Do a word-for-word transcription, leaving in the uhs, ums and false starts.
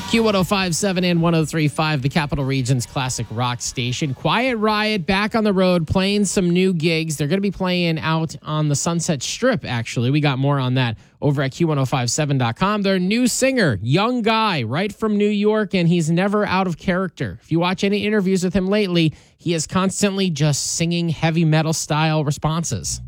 Q one oh five point seven and one oh three point five, the Capital Region's classic rock station. Quiet Riot back on the road playing some new gigs. They're going to be playing out on the Sunset Strip, actually. We got more on that over at Q one oh five point seven dot com. Their new singer, young guy, right from New York, and he's never out of character. If you watch any interviews with him lately, he is constantly just singing heavy metal style responses.